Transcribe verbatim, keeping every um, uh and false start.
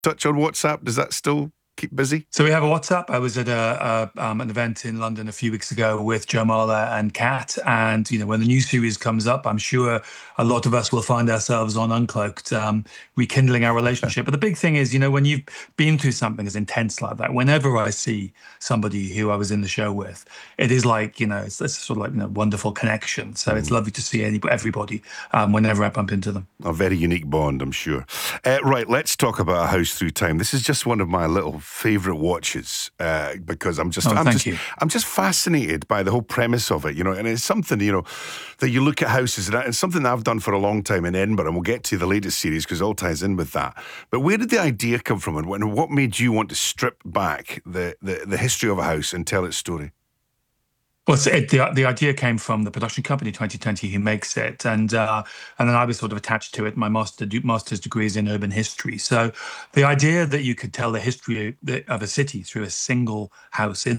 touch on WhatsApp? Does that still keep busy? So we have a WhatsApp. I was at a, a um, an event in London a few weeks ago with Joe Marler and Kat, and you know when the new series comes up, I'm sure a lot of us will find ourselves on Uncloaked, um, rekindling our relationship. But the big thing is, you know, when you've been through something as intense like that, whenever I see somebody who I was in the show with, it is like you know it's, it's sort of like you know wonderful connection. So mm. it's lovely to see any, everybody um, whenever I bump into them. A very unique bond, I'm sure. Uh, right, let's talk about A House Through Time. This is just one of my little favourite watches uh, because I'm just, oh, I'm thank just, you. I'm just fascinated by the whole premise of it, you know. And it's something, you know, that you look at houses, and it's something that I've done for a long time in Edinburgh, and we'll get to the latest series because it all ties in with that. But where did the idea come from, and what made you want to strip back the the, the history of a house and tell its story? Well, it, the the idea came from the production company twenty twenty who makes it, and uh, and then I was sort of attached to it. My master master's degree is in urban history, so the idea that you could tell the history of a city through a single house in